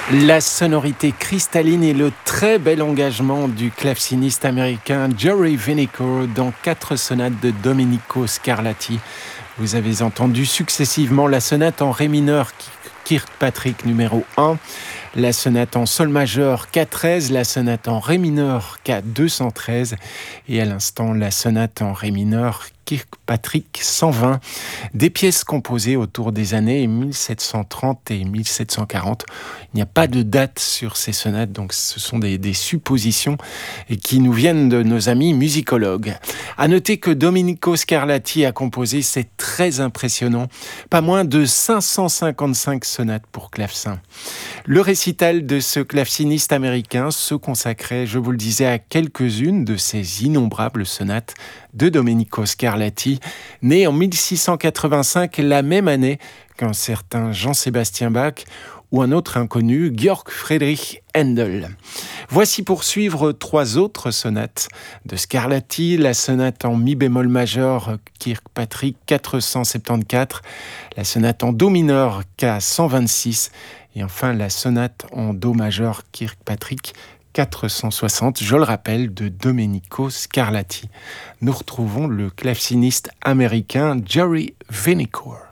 La sonorité cristalline et le très bel engagement du claveciniste américain Jerry Vinicore dans 4 sonates de Domenico Scarlatti. Vous avez entendu successivement la sonate en ré mineur Kirkpatrick numéro 1, la sonate en sol majeur K13, la sonate en ré mineur K213 et à l'instant la sonate en ré mineur Kirkpatrick 120, des pièces composées autour des années 1730 et 1740. Il n'y a pas de date sur ces sonates, donc ce sont des suppositions qui nous viennent de nos amis musicologues. À noter que Domenico Scarlatti a composé, c'est très impressionnant, pas moins de 555 sonates pour clavecin. Le récital de ce claveciniste américain se consacrait, je vous le disais, à quelques-unes de ces innombrables sonates de Domenico Scarlatti, né en 1685, la même année qu'un certain Jean-Sébastien Bach ou un autre inconnu, Georg Friedrich Händel. Voici pour suivre 3 autres sonates de Scarlatti, la sonate en mi bémol majeur Kirkpatrick 474, la sonate en do mineur K126 et enfin la sonate en do majeur Kirkpatrick 460, je le rappelle, de Domenico Scarlatti. Nous retrouvons le claveciniste américain Jerry Vinicore.